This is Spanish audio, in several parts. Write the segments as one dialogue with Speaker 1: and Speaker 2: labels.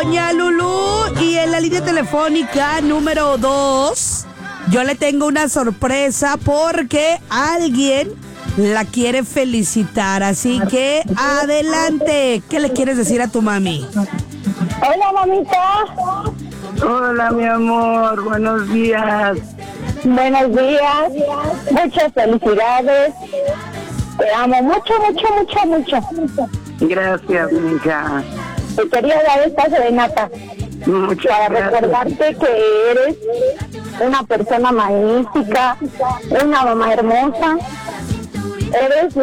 Speaker 1: Doña Lulú, y en la línea telefónica número 2, yo le tengo una sorpresa porque alguien la quiere felicitar, así que adelante. ¿Qué le quieres decir a tu mami?
Speaker 2: Hola, mamita.
Speaker 3: Hola, mi amor, buenos días.
Speaker 2: Buenos días. Muchas felicidades. Te amo mucho, mucho, mucho, mucho.
Speaker 3: Gracias, mija.
Speaker 2: Te quería dar esta serenata
Speaker 3: Muchas
Speaker 2: para
Speaker 3: gracias.
Speaker 2: recordarte que eres una persona magnífica, una mamá hermosa. Eres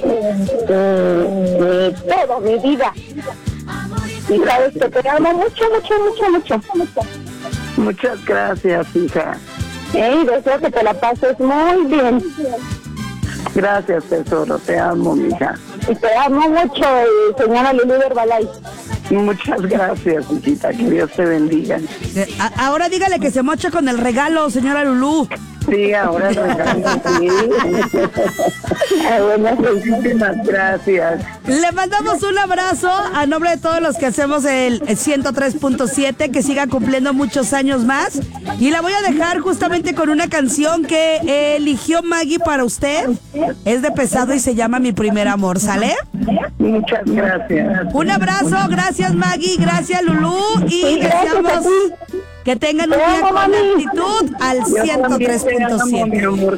Speaker 2: mi todo, mi vida. Y sabes que te amo mucho, mucho, mucho, mucho.
Speaker 3: Muchas gracias, hija.
Speaker 2: Y deseo que te la pases muy bien.
Speaker 3: Gracias, tesoro, te amo, mija.
Speaker 2: Y te amo mucho, señora Lulú Herbalife.
Speaker 3: Muchas gracias, hijita, que Dios te bendiga.
Speaker 1: Ahora dígale que se mocha con el regalo, señora Lulú.
Speaker 3: Sí, ahora sí. Bueno, muchísimas gracias.
Speaker 1: Le mandamos un abrazo a nombre de todos los que hacemos el 103.7, que siga cumpliendo muchos años más. Y la voy a dejar justamente con una canción que eligió Maggie para usted. Es de Pesado y se llama Mi Primer Amor, ¿sale?
Speaker 3: Muchas gracias.
Speaker 1: Un abrazo, gracias Maggie, gracias Lulú, y
Speaker 2: Sí, gracias a
Speaker 1: deseamos
Speaker 2: ti.
Speaker 1: que tengan un
Speaker 2: Te
Speaker 1: día
Speaker 2: amo,
Speaker 1: con
Speaker 2: mami.
Speaker 1: actitud al
Speaker 3: Yo también te amo, mi
Speaker 1: 103.7.
Speaker 3: amor.